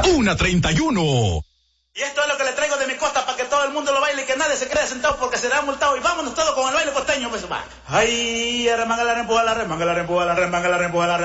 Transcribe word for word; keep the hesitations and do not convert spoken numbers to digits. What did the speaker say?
una treinta y uno. Y esto es lo que le traigo de mi costa para que todo el mundo lo baile y que nadie se quede sentado porque será multado. Y vámonos todos con el baile costeño, pues va. Ay, remanga la rempuja, la remanga la rempuja, la remanga la rempuja, la